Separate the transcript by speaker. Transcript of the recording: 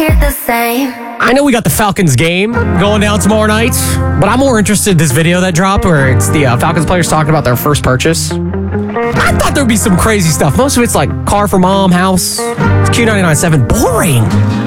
Speaker 1: hear the same.
Speaker 2: I know we got the Falcons game going down tomorrow night, but I'm more interested in this video that dropped where it's the Falcons players talking about their first purchase. I thought there would be some crazy stuff. Most of it's like car for mom, house, Q99.7. Boring.